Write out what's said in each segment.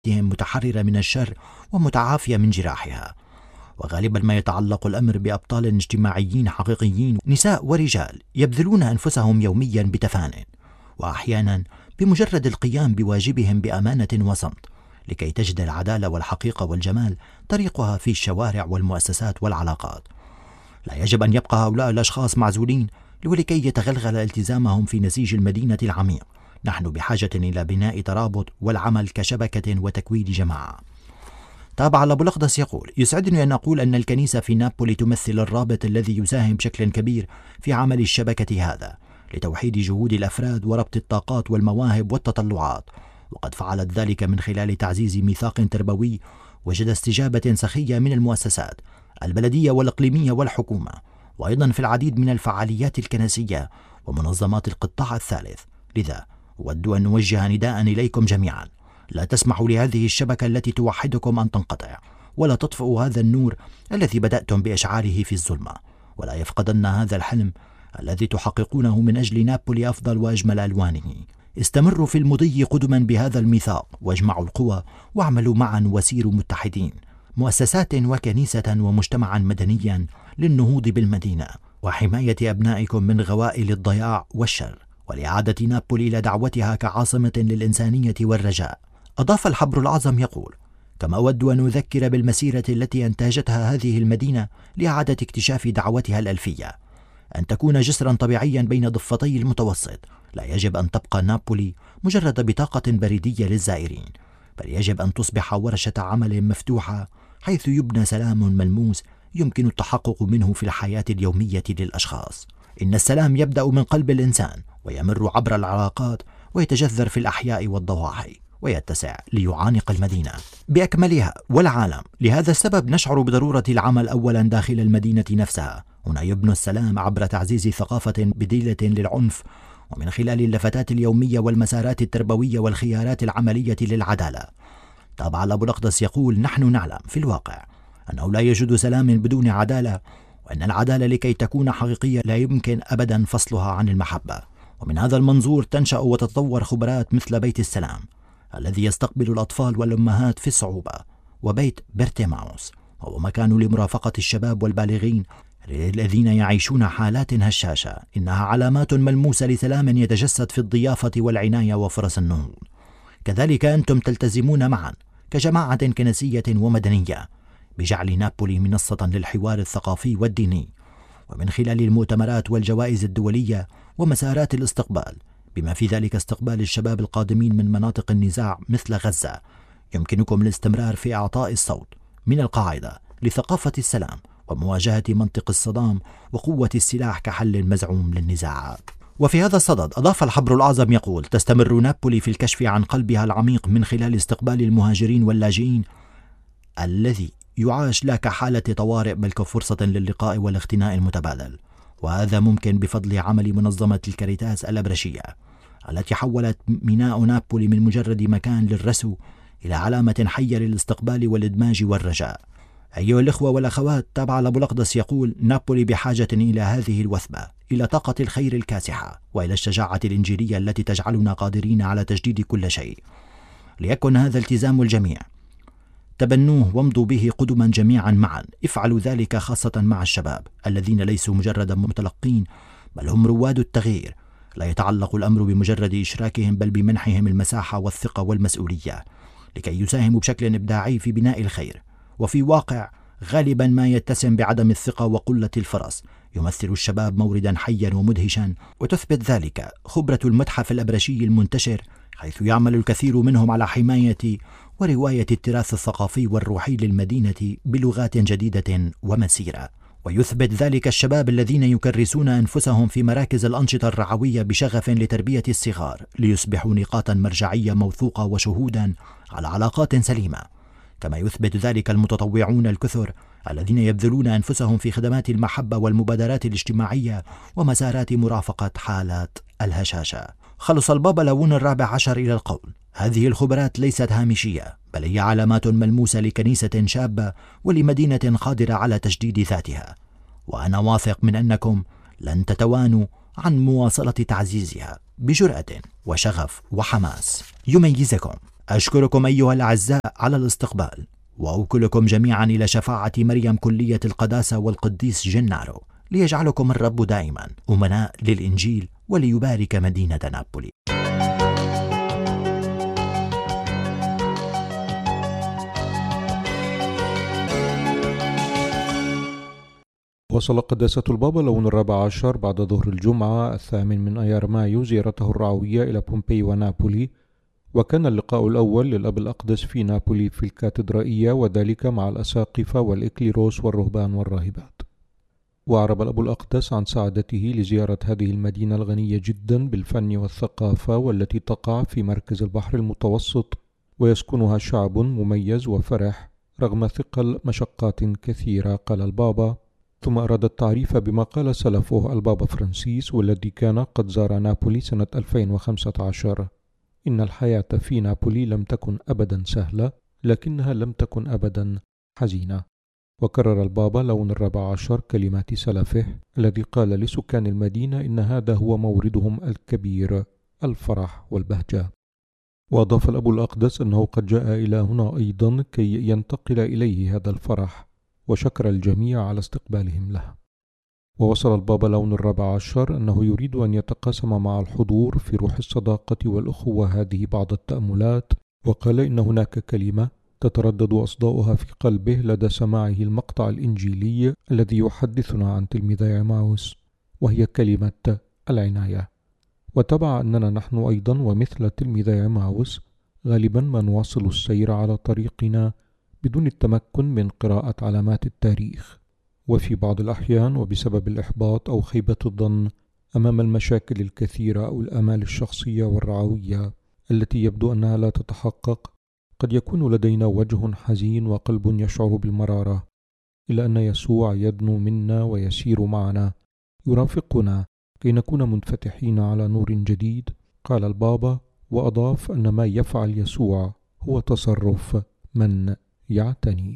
متحررة من الشر ومتعافية من جراحها. وغالبا ما يتعلق الأمر بأبطال اجتماعيين حقيقيين، نساء ورجال يبذلون أنفسهم يوميا بتفان، وأحيانا بمجرد القيام بواجبهم بأمانة وصمت، لكي تجد العدالة والحقيقة والجمال طريقها في الشوارع والمؤسسات والعلاقات. لا يجب أن يبقى هؤلاء الأشخاص معزولين ولكي يتغلغل التزامهم في نسيج المدينة العميق. نحن بحاجة إلى بناء ترابط والعمل كشبكة وتكوين جماعة. تابع لابولقدس يقول: يسعدني أن أقول أن الكنيسة في نابولي تمثل الرابط الذي يساهم بشكل كبير في عمل الشبكة هذا لتوحيد جهود الأفراد وربط الطاقات والمواهب والتطلعات، وقد فعلت ذلك من خلال تعزيز ميثاق تربوي وجد استجابة سخية من المؤسسات البلدية والإقليمية والحكومة، وأيضا في العديد من الفعاليات الكنسية ومنظمات القطاع الثالث. لذا أود أن نوجه نداء إليكم جميعا: لا تسمحوا لهذه الشبكة التي توحدكم أن تنقطع، ولا تطفئوا هذا النور الذي بدأتم بإشعاله في الظلمة، ولا يفقدن هذا الحلم الذي تحققونه من أجل نابولي أفضل وأجمل ألوانه. استمروا في المضي قدما بهذا الميثاق، واجمعوا القوى واعملوا معا وسيروا متحدين، مؤسسات وكنيسة ومجتمعا مدنيا للنهوض بالمدينة وحماية أبنائكم من غوائل الضياع والشر، ولإعادة نابولي إلى دعوتها كعاصمة للإنسانية والرجاء. أضاف الحبر الأعظم يقول: كما أود أن أذكر بالمسيرة التي أنتجتها هذه المدينة لإعادة اكتشاف دعوتها الألفية، أن تكون جسرا طبيعيا بين ضفتي المتوسط. لا يجب أن تبقى نابولي مجرد بطاقة بريدية للزائرين، بل يجب أن تصبح ورشة عمل مفتوحة حيث يبنى سلام ملموس يمكن التحقق منه في الحياة اليومية للأشخاص. إن السلام يبدأ من قلب الإنسان ويمر عبر العلاقات ويتجذر في الأحياء والضواحي ويتسع ليعانق المدينة بأكملها والعالم. لهذا السبب نشعر بضرورة العمل أولا داخل المدينة نفسها. هنا يبنى السلام عبر تعزيز ثقافة بديلة للعنف، ومن خلال اللفتات اليومية والمسارات التربوية والخيارات العملية للعدالة. تابع لابولقدس يقول: نحن نعلم في الواقع أنه لا يوجد سلام بدون عدالة، وأن العدالة لكي تكون حقيقية لا يمكن أبدا فصلها عن المحبة. ومن هذا المنظور تنشأ وتتطور خبرات مثل بيت السلام الذي يستقبل الأطفال والأمهات في الصعوبة، وبيت بيرتيماوس هو مكان لمرافقة الشباب والبالغين الذين يعيشون حالات هشاشة. إنها علامات ملموسة لسلام يتجسد في الضيافة والعناية وفرص النهوض. كذلك أنتم تلتزمون معا كجماعة كنسية ومدنية بجعل نابولي منصة للحوار الثقافي والديني، ومن خلال المؤتمرات والجوائز الدولية ومسارات الاستقبال، بما في ذلك استقبال الشباب القادمين من مناطق النزاع مثل غزة. يمكنكم الاستمرار في إعطاء الصوت من القاعدة لثقافة السلام ومواجهة منطق الصدام وقوة السلاح كحل مزعوم للنزاعات. وفي هذا الصدد أضاف الحبر الأعظم يقول: تستمر نابولي في الكشف عن قلبها العميق من خلال استقبال المهاجرين واللاجئين الذي يعاش لا كحالة طوارئ بل كفرصة للقاء والاختناء المتبادل. وهذا ممكن بفضل عمل منظمة الكاريتاس الأبرشية التي حولت ميناء نابولي من مجرد مكان للرسو إلى علامة حية للاستقبال والإدماج والرجاء. أيها الإخوة والأخوات، تابع لابولقدس يقول: نابولي بحاجة إلى هذه الوثبة، إلى طاقة الخير الكاسحة، وإلى الشجاعة الإنجيلية التي تجعلنا قادرين على تجديد كل شيء. ليكن هذا التزام الجميع، تبنوه وامضوا به قدما جميعا معا. افعلوا ذلك خاصة مع الشباب الذين ليسوا مجرد متلقين بل هم رواد التغيير. لا يتعلق الأمر بمجرد إشراكهم بل بمنحهم المساحة والثقة والمسؤولية لكي يساهموا بشكل إبداعي في بناء الخير. وفي واقع غالبا ما يتسم بعدم الثقة وقلة الفرص، يمثل الشباب موردا حيا ومدهشا، وتثبت ذلك خبرة المتحف الأبرشي المنتشر، حيث يعمل الكثير منهم على حماية ورواية التراث الثقافي والروحي للمدينة بلغات جديدة ومسيرة. ويثبت ذلك الشباب الذين يكرسون أنفسهم في مراكز الأنشطة الرعوية بشغف لتربية الصغار ليصبحوا نقاطا مرجعية موثوقة وشهودا على علاقات سليمة. كما يثبت ذلك المتطوعون الكثر الذين يبذلون أنفسهم في خدمات المحبة والمبادرات الاجتماعية ومسارات مرافقة حالات الهشاشة. خلص البابا ليون ال14 إلى القول: هذه الخبرات ليست هامشية، بل هي علامات ملموسة لكنيسة شابة ولمدينة قادرة على تجديد ذاتها، وأنا واثق من أنكم لن تتوانوا عن مواصلة تعزيزها بجرأة وشغف وحماس يميزكم. أشكركم أيها الأعزاء على الاستقبال، وأوكلكم جميعا إلى شفاعة مريم كلية القداسة والقديس جنارو، ليجعلكم الرب دائما أمناء للإنجيل وليبارك مدينة نابولي. وصل قداسة البابا لون 14 بعد ظهر الجمعة 8 من أيار مايو زيارته الرعوية إلى بومبي ونابولي، وكان اللقاء الأول للأب الأقدس في نابولي في الكاتدرائية، وذلك مع الأساقفة والإكليروس والرهبان والراهبات. وأعرب الأب الأقدس عن سعادته لزيارة هذه المدينة الغنية جدا بالفن والثقافة، والتي تقع في مركز البحر المتوسط، ويسكنها شعب مميز وفرح رغم ثقل مشقات كثيرة، قال البابا. ثم أراد التعريف بما قال سلفه البابا فرانسيس، والذي كان قد زار نابولي سنة 2015: إن الحياة في نابولي لم تكن أبدا سهلة، لكنها لم تكن أبدا حزينة. وكرر البابا لون 14 كلمات سلفه الذي قال لسكان المدينة إن هذا هو موردهم الكبير، الفرح والبهجة. وأضاف الأب الأقدس أنه قد جاء إلى هنا أيضا كي ينتقل إليه هذا الفرح، وشكر الجميع على استقبالهم له. ووصل البابا لون 14 أنه يريد أن يتقاسم مع الحضور في روح الصداقة والأخوة هذه بعض التأملات، وقال إن هناك كلمة تتردد أصداؤها في قلبه لدى سماعه المقطع الإنجيلي الذي يحدثنا عن تلميذي عماوس، وهي كلمة العناية. وتبع أننا نحن أيضا ومثل تلميذي عماوس غالبا ما نواصل السير على طريقنا بدون التمكن من قراءة علامات التاريخ، وفي بعض الأحيان وبسبب الإحباط أو خيبة الظن أمام المشاكل الكثيرة أو الآمال الشخصية والرعوية التي يبدو أنها لا تتحقق، قد يكون لدينا وجه حزين وقلب يشعر بالمرارة، إلا أن يسوع يدنو منا ويسير معنا، يرافقنا كي نكون منفتحين على نور جديد، قال البابا. وأضاف أن ما يفعل يسوع هو تصرف من يعتني،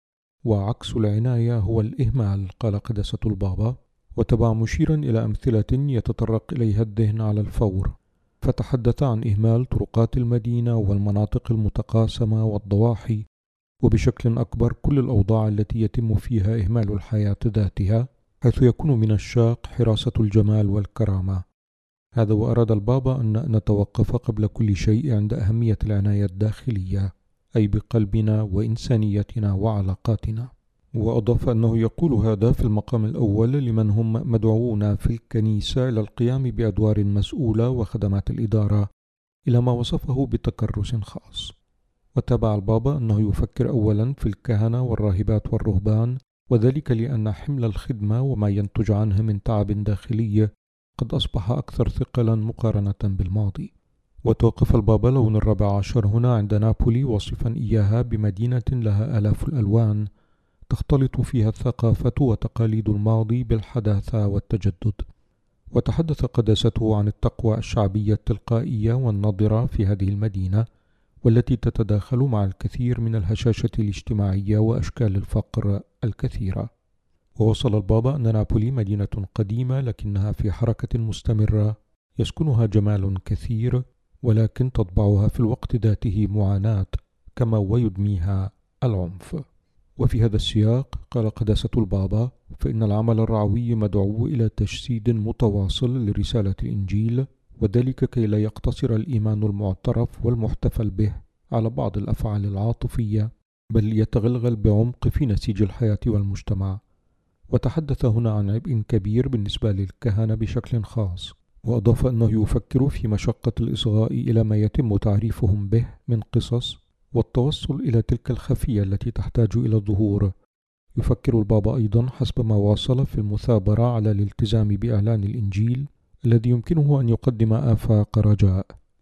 وعكس العناية هو الإهمال، قال قداسة البابا. وتبع مشيرا إلى أمثلة يتطرق إليها الذهن على الفور، فتحدث عن إهمال طرقات المدينة والمناطق المتقاسمة والضواحي، وبشكل أكبر كل الأوضاع التي يتم فيها إهمال الحياة ذاتها، حيث يكون من الشاق حراسة الجمال والكرامة. هذا وأراد البابا أن نتوقف قبل كل شيء عند أهمية العناية الداخلية، أي بقلبنا وإنسانيتنا وعلاقاتنا. وأضاف أنه يقول هذا في المقام الأول لمن هم مدعوون في الكنيسة إلى القيام بأدوار مسؤولة وخدمات الإدارة، إلى ما وصفه بتكرس خاص. وتابع البابا أنه يفكر أولا في الكهنة والراهبات والرهبان، وذلك لأن حمل الخدمة وما ينتج عنه من تعب داخلي قد أصبح أكثر ثقلا مقارنة بالماضي. وتوقف البابا لون 14 هنا عند نابولي، وصفا إياها بمدينة لها آلاف الألوان تختلط فيها الثقافة وتقاليد الماضي بالحداثة والتجدد. وتحدث قداسته عن التقوى الشعبية التلقائية والناضرة في هذه المدينة، والتي تتداخل مع الكثير من الهشاشة الاجتماعية وأشكال الفقر الكثيرة. ووصل البابا أن نابولي مدينة قديمة لكنها في حركة مستمرة، يسكنها جمال كثير، ولكن تطبعها في الوقت ذاته معاناة، كما ويدميها العنف. وفي هذا السياق قال قداسة البابا: فإن العمل الرعوي مدعو إلى تجسيد متواصل لرسالة الإنجيل، وذلك كي لا يقتصر الإيمان المعترف والمحتفل به على بعض الأفعال العاطفية، بل يتغلغل بعمق في نسيج الحياة والمجتمع. وتحدث هنا عن عبء كبير بالنسبة للكهنة بشكل خاص، وأضاف أنه يفكر في مشقة الإصغاء إلى ما يتم تعريفهم به من قصص، والتوصل إلى تلك الخفية التي تحتاج إلى الظهور. يفكر البابا أيضا حسب ما واصل في المثابرة على الالتزام بإعلان الإنجيل الذي يمكنه أن يقدم آفاق رجاء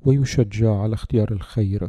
ويشجع على اختيار الخير.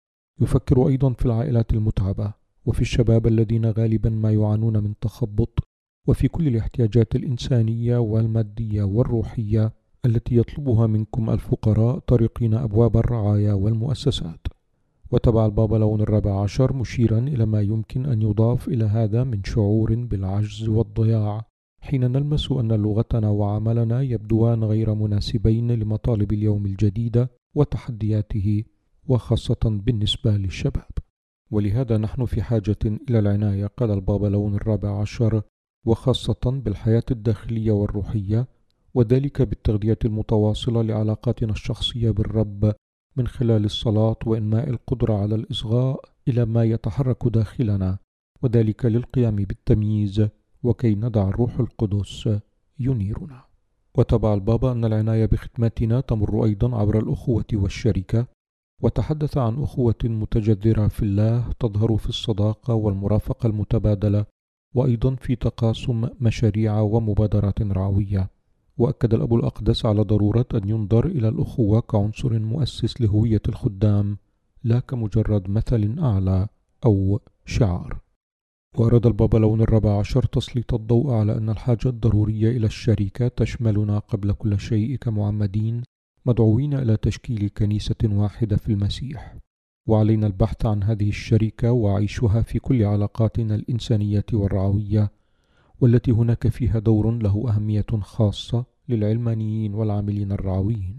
يفكر أيضا في العائلات المتعبة، وفي الشباب الذين غالبا ما يعانون من تخبط، وفي كل الاحتياجات الإنسانية والمادية والروحية التي يطلبها منكم الفقراء طارقين أبواب الرعاية والمؤسسات. وتبع البابا لون 14 مشيرا إلى ما يمكن أن يضاف إلى هذا من شعور بالعجز والضياع، حين نلمس أن لغتنا وعملنا يبدوان غير مناسبين لمطالب اليوم الجديدة وتحدياته، وخاصة بالنسبة للشباب. ولهذا نحن في حاجة إلى العناية، قال البابا لون الرابع عشر، وخاصة بالحياة الداخلية والروحية، وذلك بالتغذية المتواصلة لعلاقاتنا الشخصية بالرب من خلال الصلاة وإنماء القدرة على الإصغاء إلى ما يتحرك داخلنا، وذلك للقيام بالتمييز وكي ندع الروح القدس ينيرنا. وتبع البابا أن العناية بخدمتنا تمر أيضا عبر الأخوة والشركة، وتحدث عن أخوة متجذرة في الله تظهر في الصداقة والمرافقة المتبادلة، وأيضا في تقاسم مشاريع ومبادرات رعوية. وأكد الأب الأقدس على ضرورة أن ينظر إلى الأخوة كعنصر مؤسس لهوية الخدام، لا كمجرد مثل أعلى أو شعار. وأراد البابا لون الرابع عشر تسليط الضوء على أن الحاجة الضرورية إلى الشركة تشملنا قبل كل شيء كمعمدين مدعوين إلى تشكيل كنيسة واحدة في المسيح، وعلينا البحث عن هذه الشركة وعيشها في كل علاقاتنا الإنسانية والرعوية، والتي هناك فيها دور له أهمية خاصة للعلمانيين والعاملين الرعويين.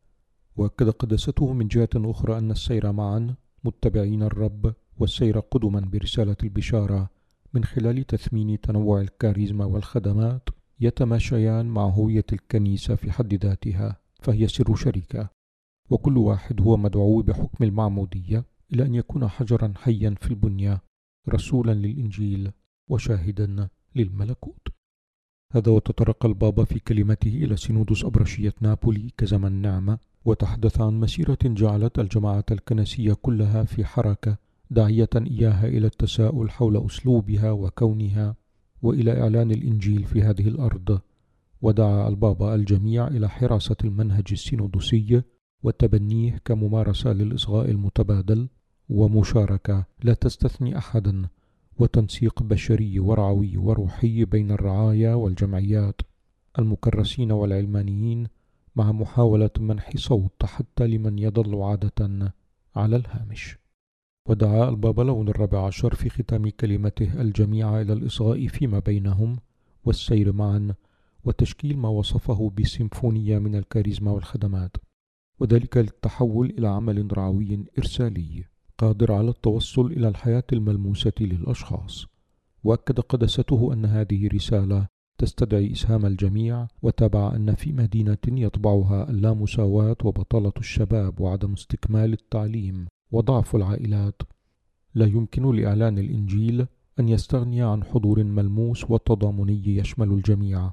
وأكد قداسته من جهة أخرى أن السير معا متبعين الرب والسير قدما برسالة البشارة من خلال تثمين تنوع الكاريزما والخدمات يتماشيان مع هوية الكنيسة في حد ذاتها، فهي سر شركة، وكل واحد هو مدعو بحكم المعمودية إلى أن يكون حجرا حيا في البنية، رسولا للإنجيل وشاهدا للملكوت. هذا وتطرق البابا في كلمته إلى سينودوس أبرشية نابولي كزمن نعمة، وتحدث عن مسيرة جعلت الجماعة الكنسية كلها في حركة، داعية إياها إلى التساؤل حول أسلوبها وكونها وإلى إعلان الإنجيل في هذه الأرض. ودعا البابا الجميع إلى حراسة المنهج السينودوسي وتبنيه كممارسة للإصغاء المتبادل ومشاركة لا تستثني أحدا، وتنسيق بشري ورعوي وروحي بين الرعايا والجمعيات المكرسين والعلمانيين، مع محاولة منح صوت حتى لمن يظل عادة على الهامش. ودعا البابا لون الرابع عشر في ختام كلمته الجميع إلى الإصغاء فيما بينهم والسير معا وتشكيل ما وصفه بسيمفونية من الكاريزما والخدمات، وذلك للتحول إلى عمل رعوي إرسالي قادر على التوصل إلى الحياة الملموسة للأشخاص. وأكد قداسته أن هذه رسالة تستدعي إسهام الجميع، وتابع أن في مدينة يطبعها اللامساواة وبطالة الشباب وعدم استكمال التعليم وضعف العائلات، لا يمكن لإعلان الإنجيل أن يستغني عن حضور ملموس وتضامني يشمل الجميع.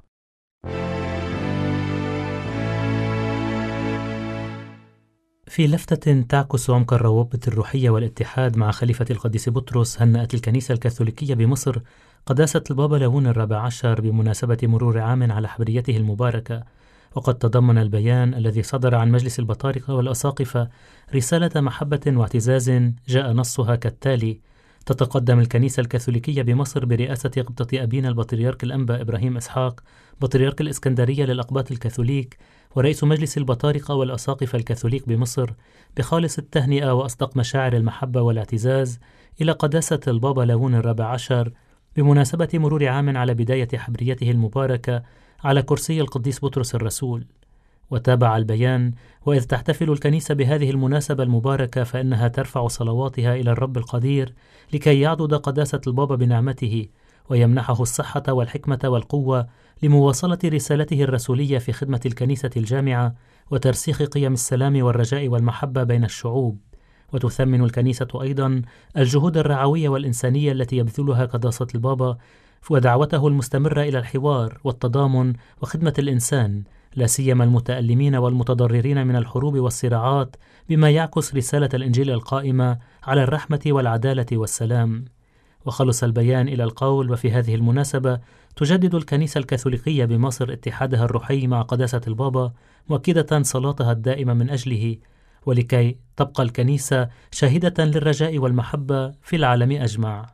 في لفتة تعكس عمق الروابط الروحية والاتحاد مع خليفة القديس بطرس، هنأت الكنيسة الكاثوليكية بمصر قداسة البابا لون الرابع عشر بمناسبة مرور عام على حبريته المباركة. وقد تضمن البيان الذي صدر عن مجلس البطارقة والأساقفة رسالة محبة واعتزاز جاء نصها كالتالي: تتقدم الكنيسة الكاثوليكية بمصر برئاسة قبطة أبينا البطريرك الأنبا إبراهيم إسحاق بطريرك الإسكندرية للأقباط الكاثوليك ورئيس مجلس البطارقة والأساقفة الكاثوليك بمصر بخالص التهنئة وأصدق مشاعر المحبة والاعتزاز إلى قداسة البابا لون الرابع عشر بمناسبة مرور عام على بداية حبريته المباركة على كرسي القديس بطرس الرسول. وتابع البيان: وإذ تحتفل الكنيسة بهذه المناسبة المباركة فإنها ترفع صلواتها إلى الرب القدير لكي يعضد قداسة البابا بنعمته ويمنحه الصحة والحكمة والقوة لمواصلة رسالته الرسولية في خدمة الكنيسة الجامعة وترسيخ قيم السلام والرجاء والمحبة بين الشعوب. وتثمن الكنيسة أيضا الجهود الرعوية والإنسانية التي يبذلها قداسة البابا ودعوته المستمرة إلى الحوار والتضامن وخدمة الإنسان، لا سيما المتألمين والمتضررين من الحروب والصراعات، بما يعكس رسالة الإنجيل القائمة على الرحمة والعدالة والسلام. وخلص البيان إلى القول: وفي هذه المناسبة تجدد الكنيسة الكاثوليكية بمصر اتحادها الروحي مع قداسة البابا، مؤكدة صلاتها الدائمة من أجله، ولكي تبقى الكنيسة شاهدة للرجاء والمحبة في العالم أجمع.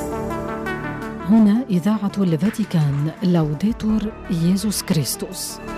هنا إذاعة الفاتيكان، لوديتور ييسوس كريستوس.